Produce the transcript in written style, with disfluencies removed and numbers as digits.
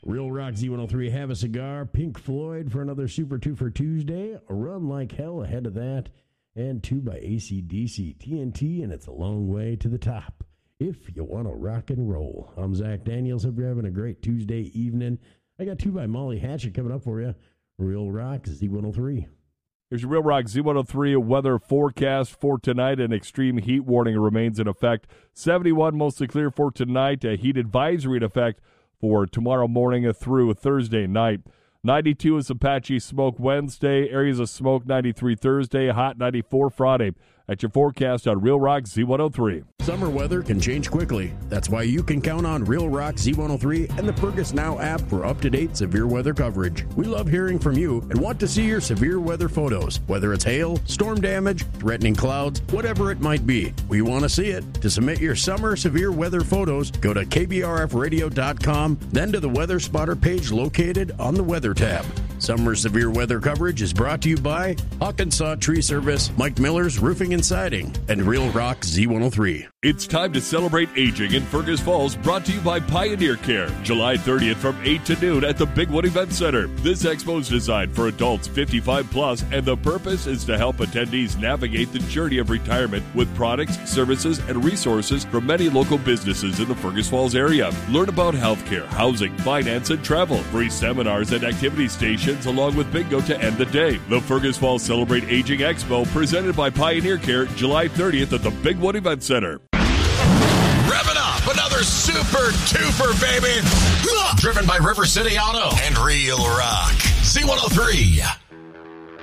Real Rock Z103, Have a Cigar, Pink Floyd for another Super 2 for Tuesday, A Run Like Hell ahead of that, and 2 by AC/DC, TNT, and It's a Long Way to the Top. If you want to rock and roll. I'm Zach Daniels. Hope you're having a great Tuesday evening. I got 2 by Molly Hatchet coming up for you. Real Rock Z103. Here's your Real Rock Z103 weather forecast for tonight. An extreme heat warning remains in effect. 71 mostly clear for tonight. A heat advisory in effect for tomorrow morning through Thursday night. 92 is Apache Smoke Wednesday. Areas of smoke 93 Thursday. Hot 94 Friday. At your forecast on Real Rock Z103. Summer weather can change quickly. That's why you can count on Real Rock Z103 and the Fergus Now app for up-to-date severe weather coverage. We love hearing from you and want to see your severe weather photos, whether it's hail, storm damage, threatening clouds, whatever it might be. We want to see it. To submit your summer severe weather photos, go to kbrfradio.com, then to the Weather Spotter page located on the Weather tab. Summer severe weather coverage is brought to you by Hawkinsaw Tree Service, Mike Miller's Roofing and Siding, and Real Rock Z103. It's time to celebrate aging in Fergus Falls, brought to you by Pioneer Care. July 30th from 8 to noon at the Big Wood Event Center. This expo is designed for adults 55 plus, and the purpose is to help attendees navigate the journey of retirement with products, services, and resources from many local businesses in the Fergus Falls area. Learn about healthcare, housing, finance, and travel. Free seminars and activity stations along with bingo to end the day. The Fergus Falls Celebrate Aging Expo presented by Pioneer Care, July 30th at the Big Wood Event Center. Rev it up, another super twofer, baby. Driven by River City Auto and Real Rock. Z103.